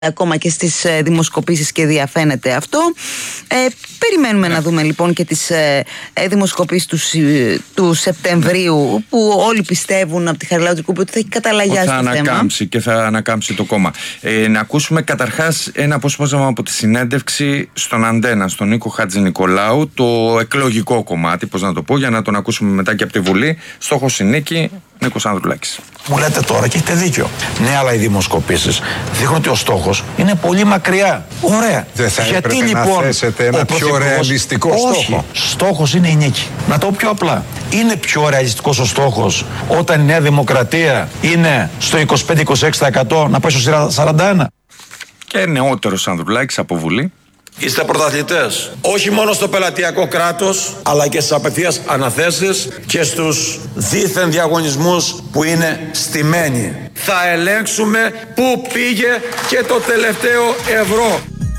ακόμα και στις δημοσκοπήσεις και διαφαίνεται αυτό. Περιμένουμε να δούμε λοιπόν και τις δημοσκοπήσεις του Σεπτεμβρίου, που όλοι πιστεύουν από τη Χαριλάου Τρικούπη ότι θα έχει καταλαγιάσει το θέμα. Θα ανακάμψει και θα ανακάμψει το κόμμα. Να ακούσουμε καταρχάς ένα απόσπασμα από τη συνέντευξη στον Αντένα, στον Νίκο Χατζηνικολάου, το εκλογικό κομμάτι, πώς να το πω, για να τον ακούσουμε μετά και από τη Βουλή. Στόχος η νίκη, Νίκος Ανδρουλάκης. Μου λέτε τώρα και έχετε δίκιο. Ναι, αλλά οι δημοσκοπήσεις δείχνουν ότι ο στόχος είναι πολύ μακριά. Ωραία. Δεν θα γιατί έπρεπε λοιπόν να θέσετε ένα πιο ρεαλιστικό στόχο? Στόχος είναι η νίκη. Να το πω πιο απλά. Είναι πιο ρεαλιστικός ο στόχος όταν η Νέα Δημοκρατία είναι στο 25-26% να πάει στο 41%? Και νεότερος Ανδρουλάκης από Βουλή. Είστε πρωταθλητές όχι μόνο στο πελατειακό κράτος, αλλά και στις απευθείας αναθέσεις και στους δίθεν διαγωνισμούς που είναι στημένοι. Θα ελέγξουμε πού πήγε και το τελευταίο ευρώ.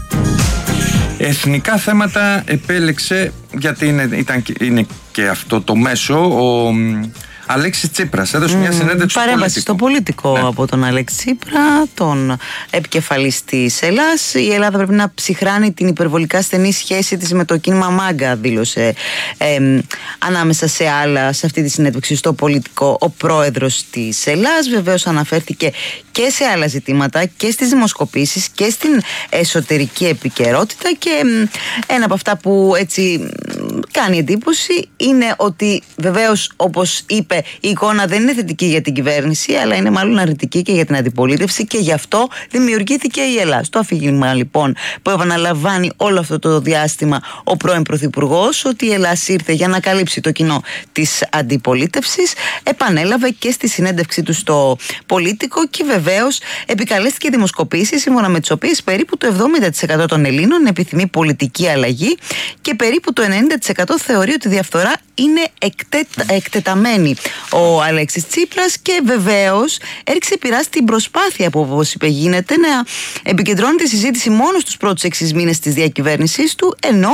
Εθνικά θέματα επέλεξε, γιατί είναι και αυτό το μέσο, ο Αλέξης Τσίπρας. Έδωσε μια συνέντευξη παρέμβαση στο Πολίτικο, ναι, από τον Αλέξη Τσίπρα, τον επικεφαλής της Ελλάς. Η Ελλάδα πρέπει να ψυχράνει την υπερβολικά στενή σχέση της με το κίνημα Μάγκα, δήλωσε ανάμεσα σε άλλα σε αυτή τη συνέντευξη στο Πολίτικο ο πρόεδρος της Ελλάς. Βεβαίως αναφέρθηκε και σε άλλα ζητήματα και στις δημοσκοπήσεις και στην εσωτερική επικαιρότητα, και ένα από αυτά που έτσι κάνει εντύπωση είναι ότι βεβαίως, όπως είπε, η εικόνα δεν είναι θετική για την κυβέρνηση, αλλά είναι μάλλον αρνητική και για την αντιπολίτευση, και γι' αυτό δημιουργήθηκε η Ελλάς. Το αφήγημα λοιπόν που επαναλαμβάνει όλο αυτό το διάστημα ο πρώην Πρωθυπουργός, ότι η Ελλάς ήρθε για να καλύψει το κοινό της αντιπολίτευσης, επανέλαβε και στη συνέντευξή του στο Πολίτικο, και βεβαίως επικαλέστηκε δημοσκοπήσεις σύμφωνα με τις οποίες περίπου το 70% των Ελλήνων επιθυμεί πολιτική αλλαγή και περίπου το 90% θεωρεί ότι η διαφθορά είναι εκτεταμένη. Ο Αλέξης Τσίπρας, και βεβαίως έριξε πειρά στην προσπάθεια που, όπως είπε, γίνεται να επικεντρώνει τη συζήτηση μόνο στους πρώτους 6 μήνες της διακυβέρνησής του, ενώ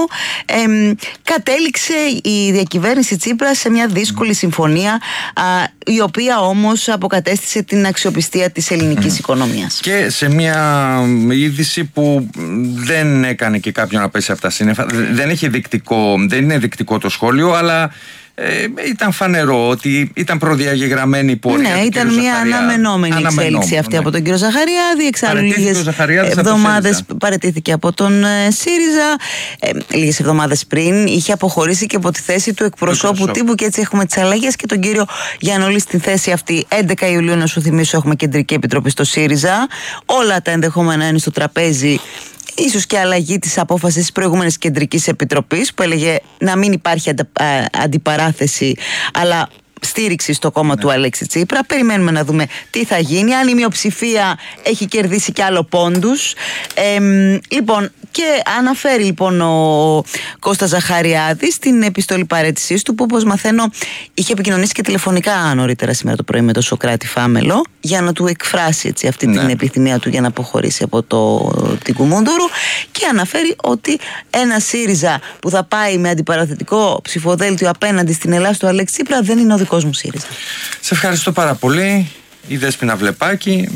κατέληξε η διακυβέρνηση Τσίπρας σε μια δύσκολη συμφωνία, η οποία όμως αποκατέστησε την αξιοπιστία της ελληνικής οικονομίας. Και σε μια είδηση που δεν έκανε και κάποιον να πέσει από τα σύννεφα, δεν είναι δεικτικό το σχόλιο, αλλά ήταν φανερό ότι ήταν προδιαγεγραμμένη η πορεία. Ναι, ήταν μια αναμενόμενη εξέλιξη αυτή, ναι, από τον κύριο Ζαχαριάδη. Εξάλλου λίγες εβδομάδες παραιτήθηκε από τον ΣΥΡΙΖΑ. Λίγες εβδομάδες πριν είχε αποχωρήσει και από τη θέση του εκπροσώπου τύπου, και έτσι έχουμε τις αλλαγές και τον κύριο Γιαννούλη στη θέση αυτή. 11 Ιουλίου, να σου θυμίσω, έχουμε κεντρική επιτροπή στο ΣΥΡΙΖΑ. Όλα τα ενδεχόμενα είναι στο τραπέζι. Ίσως και αλλαγή της απόφασης της προηγούμενης κεντρικής επιτροπής, που έλεγε να μην υπάρχει αντιπαράθεση, αλλά στήριξη στο κόμμα, ναι, του Αλέξη Τσίπρα. Περιμένουμε να δούμε τι θα γίνει, αν η μειοψηφία έχει κερδίσει κι άλλο πόντους. Λοιπόν, και αναφέρει λοιπόν ο Κώστας Ζαχαριάδης στην επιστολή παραίτησής του, που όπως μαθαίνω είχε επικοινωνήσει και τηλεφωνικά νωρίτερα σήμερα το πρωί με τον Σωκράτη Φάμελο, για να του εκφράσει έτσι αυτή, ναι, την επιθυμία του για να αποχωρήσει από την Κουμούντορου, και αναφέρει ότι ένα ΣΥΡΙΖΑ που θα πάει με αντιπαραθετικό ψηφοδέλτιο απέναντι στην Ελλάδα του Αλέξη Τσίπρα δεν είναι ο δικός μου ΣΥΡΙΖΑ. Σε ευχαριστώ πάρα πολύ. Η Δέσποινα Βλεπάκη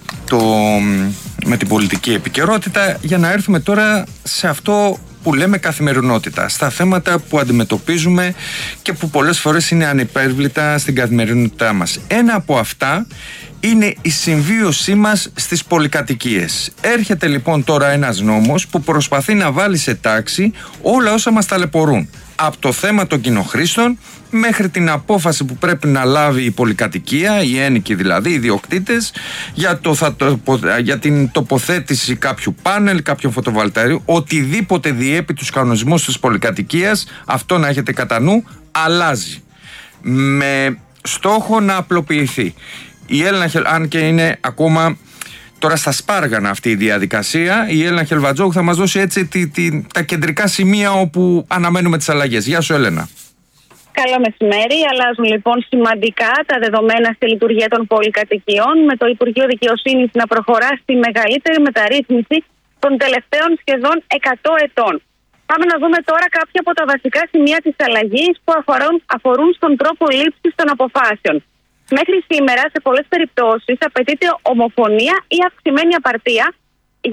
με την πολιτική επικαιρότητα, για να έρθουμε τώρα σε αυτό που λέμε καθημερινότητα, στα θέματα που αντιμετωπίζουμε και που πολλές φορές είναι ανυπέρβλητα στην καθημερινότητά μας. Ένα από αυτά είναι η συμβίωσή μας στις πολυκατοικίες. Έρχεται λοιπόν τώρα ένας νόμος που προσπαθεί να βάλει σε τάξη όλα όσα μας ταλαιπωρούν. Από το θέμα των κοινοχρήστων μέχρι την απόφαση που πρέπει να λάβει η πολυκατοικία, οι ένοικοι δηλαδή, οι ιδιοκτήτες, για την τοποθέτηση κάποιου πάνελ, κάποιου φωτοβολταϊκού, οτιδήποτε διέπει τους κανονισμούς της πολυκατοικίας, αυτό να έχετε κατά νου, αλλάζει. Με στόχο να απλοποιηθεί. Η Έλληνα, αν και είναι ακόμα τώρα στα σπάργανα αυτή η διαδικασία, η Έλενα Χελβατζόγου θα μας δώσει έτσι τα κεντρικά σημεία όπου αναμένουμε τις αλλαγές. Γεια σου, Έλενα. Καλό μεσημέρι. Αλλάζουν λοιπόν σημαντικά τα δεδομένα στη λειτουργία των πολυκατοικιών, με το Υπουργείο Δικαιοσύνης να προχωρά στη μεγαλύτερη μεταρρύθμιση των τελευταίων σχεδόν 100 ετών. Πάμε να δούμε τώρα κάποια από τα βασικά σημεία της αλλαγής που αφορούν στον τρόπο λήψης των αποφάσεων. Μέχρι σήμερα, σε πολλές περιπτώσεις, απαιτείται ομοφωνία ή αυξημένη απαρτία